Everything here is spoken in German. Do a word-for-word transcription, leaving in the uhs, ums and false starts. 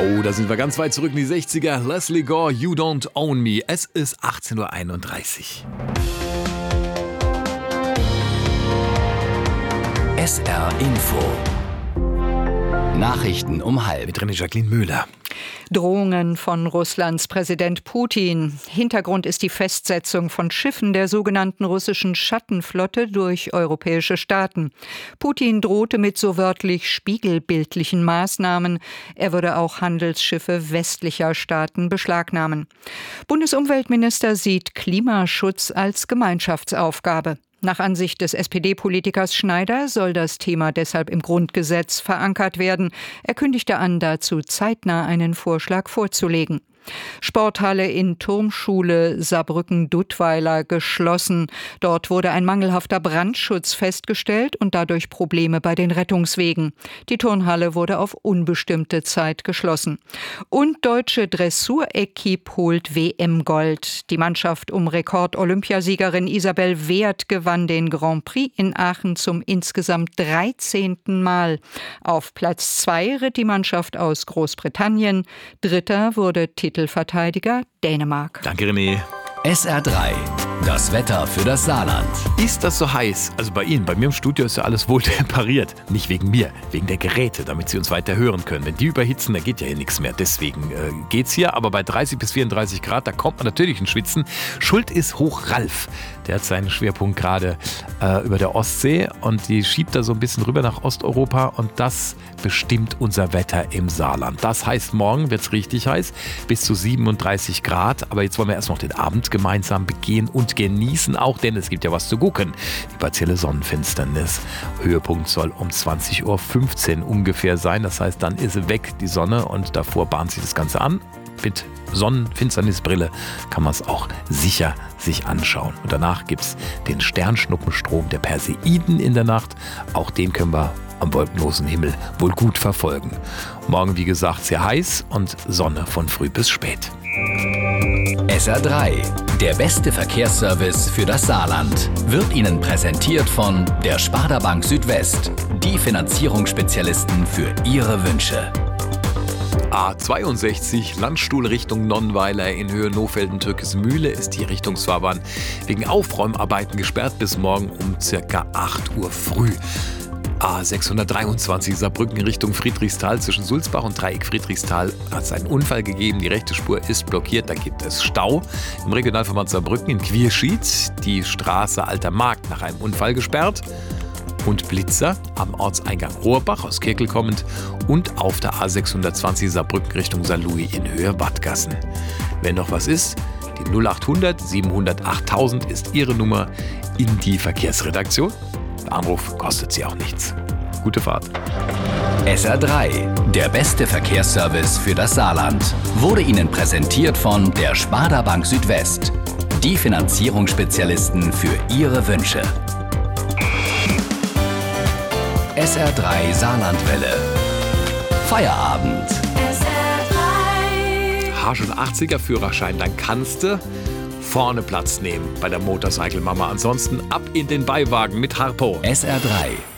Oh, da sind wir ganz weit zurück in die sechziger. Leslie Gore, You Don't Own Me. Es ist achtzehn Uhr einunddreißig. S R Info. Nachrichten um halb. Mit René Jacqueline Müller. Drohungen von Russlands Präsident Putin. Hintergrund ist die Festsetzung von Schiffen der sogenannten russischen Schattenflotte durch europäische Staaten. Putin drohte mit so wörtlich spiegelbildlichen Maßnahmen. Er würde auch Handelsschiffe westlicher Staaten beschlagnahmen. Bundesumweltminister sieht Klimaschutz als Gemeinschaftsaufgabe. Nach Ansicht des S P D-Politikers Schneider soll das Thema deshalb im Grundgesetz verankert werden. Er kündigte an, dazu zeitnah einen Vorschlag vorzulegen. Sporthalle in Turmschule Saarbrücken-Duttweiler geschlossen. Dort wurde ein mangelhafter Brandschutz festgestellt und dadurch Probleme bei den Rettungswegen. Die Turnhalle wurde auf unbestimmte Zeit geschlossen. Und deutsche Dressur-Equipe holt W M-Gold. Die Mannschaft um Rekord-Olympiasiegerin Isabel Wert gewann den Grand Prix in Aachen zum insgesamt dreizehnten Mal. Auf Platz zwei ritt die Mannschaft aus Großbritannien. Dritter wurde Titelverteidiger Dänemark. Danke, René. S R drei. Das Wetter für das Saarland. Ist das so heiß? Also bei Ihnen, bei mir im Studio ist ja alles wohl temperiert. Nicht wegen mir, wegen der Geräte, damit Sie uns weiter hören können. Wenn die überhitzen, dann geht ja hier nichts mehr. Deswegen äh, geht's hier. Aber bei dreißig bis vierunddreißig Grad, da kommt man natürlich ins Schwitzen. Schuld ist Hoch Ralf. Der hat seinen Schwerpunkt gerade äh, über der Ostsee und die schiebt da so ein bisschen rüber nach Osteuropa und das bestimmt unser Wetter im Saarland. Das heißt, morgen wird's richtig heiß, bis zu siebenunddreißig Grad. Aber jetzt wollen wir erst noch den Abend gemeinsam begehen und genießen auch, denn es gibt ja was zu gucken. Die partielle Sonnenfinsternis. Höhepunkt soll um zwanzig Uhr fünfzehn ungefähr sein. Das heißt, dann ist weg die Sonne und davor bahnt sich das Ganze an. Mit Sonnenfinsternisbrille kann man es auch sicher sich anschauen. Und danach gibt es den Sternschnuppenstrom der Perseiden in der Nacht. Auch den können wir am wolkenlosen Himmel wohl gut verfolgen. Morgen, wie gesagt, sehr heiß und Sonne von früh bis spät. S R drei. Der beste Verkehrsservice für das Saarland wird Ihnen präsentiert von der Sparda Bank Südwest. Die Finanzierungsspezialisten für Ihre Wünsche. A zweiundsechzig, Landstuhl Richtung Nonnweiler in Höhe Nohfelden-Türkismühle ist die Richtungsfahrbahn wegen Aufräumarbeiten gesperrt bis morgen um circa acht Uhr früh. A sechshundertdreiundzwanzig Saarbrücken Richtung Friedrichsthal zwischen Sulzbach und Dreieck Friedrichsthal hat es einen Unfall gegeben. Die rechte Spur ist blockiert, da gibt es Stau. Im Regionalverband Saarbrücken in Quierschied die Straße Alter Markt nach einem Unfall gesperrt. Und Blitzer am Ortseingang Rohrbach aus Kirkel kommend und auf der A sechshundertzwanzig Saarbrücken Richtung Saarlouis in Höhe Wadgassen. Wenn noch was ist, die null achthundert siebenhundert achttausend ist Ihre Nummer in die Verkehrsredaktion. Der Anruf kostet Sie auch nichts. Gute Fahrt. S R drei. Der beste Verkehrsservice für das Saarland wurde Ihnen präsentiert von der Sparda Bank Südwest. Die Finanzierungsspezialisten für Ihre Wünsche. S R drei Saarlandwelle. Feierabend. S R drei. Hast du einen achtziger Führerschein, dann kannst du vorne Platz nehmen bei der Motorcycle Mama. Ansonsten ab in den Beiwagen mit Harpo. S R drei.